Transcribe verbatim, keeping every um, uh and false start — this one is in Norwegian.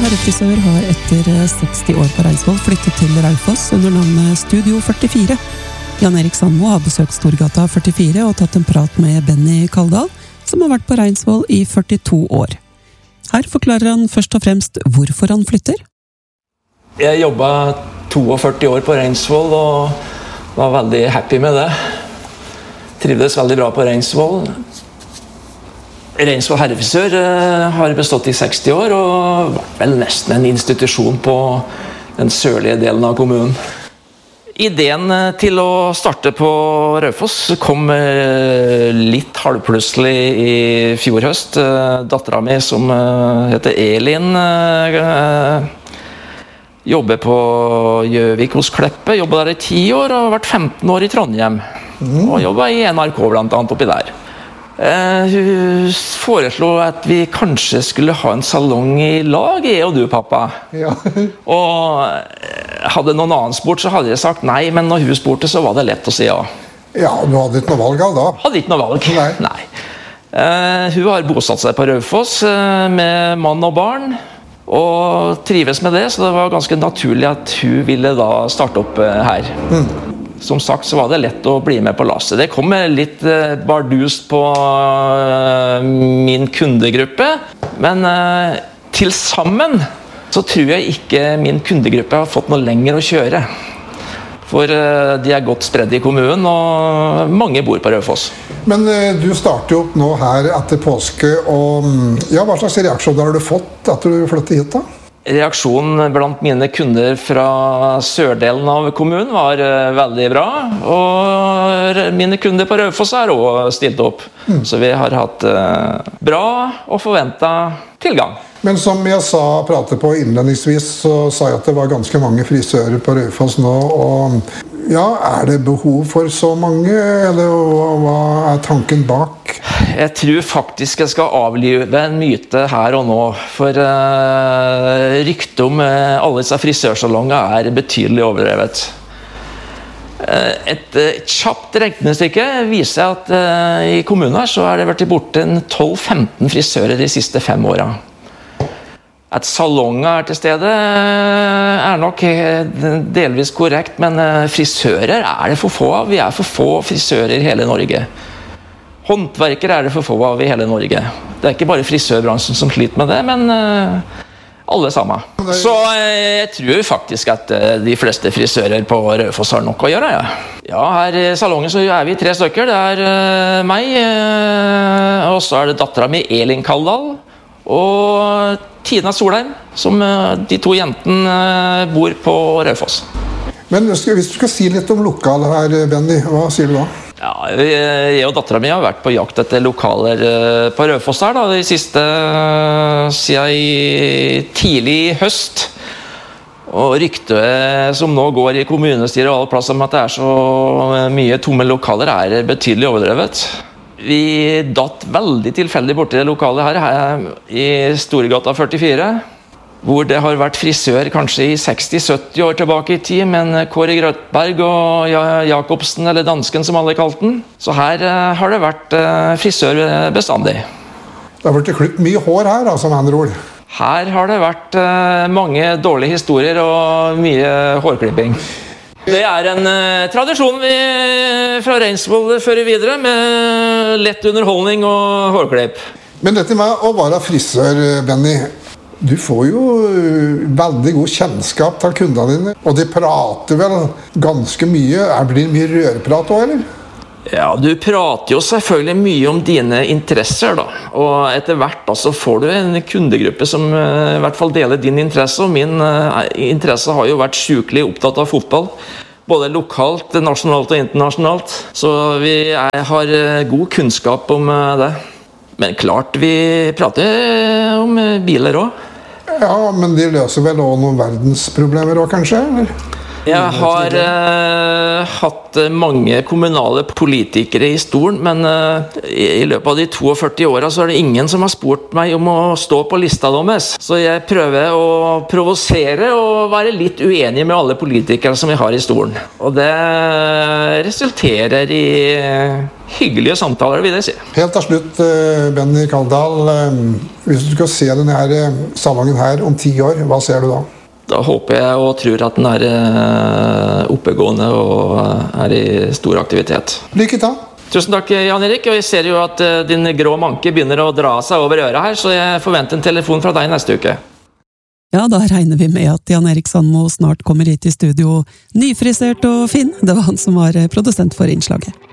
herrefrisør har etter seksti år på Reinsvoll flyttet til Raufoss under navnet Studio førtifire. Jan Erik Sandmo har besøkt Storgata førtifire og tatt en prat med Benny Kaldal, som har vært på Reinsvoll i førtito år. Her forklarer han først og fremst hvorfor han flytter. Jeg jobbet førtito år på Reinsvoll og var veldig happy med det. Trivdes veldig bra på Reinsvoll. Reinsvoll herrefrisør har bestått i seksti år og vært vel nesten en institusjon på den sørlige delen av kommunen. Ideen til å starte på Raufoss kom litt halvplutselig i fjor høst. Datteren min, som heter Elin, jobber på Gjøvik hos Kleppe, jobber der i ti år og har vært femten år i Trondheim. Og jobber i N R K blant annet oppi der. Uh, hun foreslo at vi kanskje skulle ha en salong i lag, jeg og du, pappa. Ja. Og hadde noen annen spurt, så hadde jeg sagt nei, men når hun spurte, så var det lett å si ja. Ja, du hadde ikke noe valg av da? Hadde ikke noe valg, nei. nei. Uh, hun har bosatt seg på Raufoss uh, med mann og barn, og trives med det, så det var ganske naturlig at hun ville da starte opp uh, her. Mm. Som sagt så var det lett å bli med på lasset. Det kom litt eh, bardust på eh, min kundegruppe, men eh, til sammen så tror jeg ikke min kundegruppe har fått noe lenger å kjøre. For eh, de er godt spredd i kommunen, og mange bor på Raufoss. Men eh, du starter jo opp nå her etter påske, og ja, hva slags reaksjon har du fått etter du flyttet hit da? Reaksjonen blant mine kunder fra sørdelen av kommunen var uh, veldig bra, og mine kunder på Raufoss har også stilt opp. Mm. Så vi har hatt uh, bra og forventet tilgang. Men som jeg sa, pratet på innledningsvis, så sa jeg at det var ganske mange frisører på Raufoss nå, og ja, er det behov for så mange, eller hva er tanken bak? Jeg tror faktisk jeg skal avlive en myte her og nå, for uh, ryktet om uh, alle disse frisørsalonger er betydelig overdrevet. Uh, et uh, kjapt regnestykke viser at uh, i kommunen her så er det vært borte tolv til femten frisører de siste fem årene. At salonger er til stede er nok delvis korrekt, men frisører er det for få av. Vi er for få frisører i hele Norge. Håndverkere er det for få av i hele Norge. Det er ikke bare frisørbransjen som sliter med det, men alle sammen. Så jeg tror faktisk at de fleste frisører på Raufoss har nok å gjøre. Ja, ja, her i salongen så er vi tre stykker. Det er meg, og så er det datteren min Elin Kaldal, og Tina Solheim, som de to jentene bor på Raufoss. Men hvis du skal si litt om lokalet her, Benny, hva sier du da? Ja, jeg og datteren min har vært på jakt etter lokaler på Raufoss her da, de siste siden i tidlig høst. Og ryktet som nå går i kommunestyret og alle plasser om at det er så mye tomme lokaler er betydelig overdrevet. Vi datt veldig tilfeldig borti det lokalet her, her i Storgata førtifire, hvor det har vært frisør kanskje i seksti til sytti år tilbake i tid, men Kåre Grøtberg og Jakobsen, eller dansken som alle kalte den. Så her har det vært frisør bestandig. Det har vært klippet mye hår her, altså, med andre ord. Her har det vært mange dårlige historier og mye hårklipping. Det er en uh, tradisjon vi fra Reinsvoll fører videre, med lett underholdning og hårklipp. Men dette med å være frisør, Benny, du får jo veldig god kjennskap til kundene dine, og de prater vel ganske mye. Blir det mye rørprat også, eller? Ja, du prater jo selvfølgelig mye om dine interesser da, og etter hvert da, så får du en kundegruppe som uh, i hvert fall deler din interesse, og min uh, interesse har jo vært sykelig opptatt av fotball, både lokalt, nasjonalt og internasjonalt, så vi er, har uh, god kunnskap om uh, det. Men klart, vi prater om uh, biler også. Ja, men de løser vel også noen verdensproblemer også, kanskje, eller? Jeg har uh, hatt hatt mange kommunale politikere i stolen, men i løpet av de førti årene så er det ingen som har spurt meg om å stå på lista deres. Så jeg prøver å provosere og være litt uenig med alle politikere som vi har i stolen. Og det resulterer i hyggelige samtaler, vil jeg si. Helt til slutt, Benny Kaldal, hvis du skal se denne her salongen her om ti år, hva ser du da? Da håper jeg og tror at den er oppegående og er i stor aktivitet. Lykke til! Tusen takk, Jan Erik, og jeg ser jo at din grå manke begynner å dra seg over øret her, så jeg forventer en telefon fra deg neste uke. Ja, da regner vi med at Jan Erik Sandmo snart kommer hit i studio nyfrisert og fin. Det var han som var produsent for innslaget.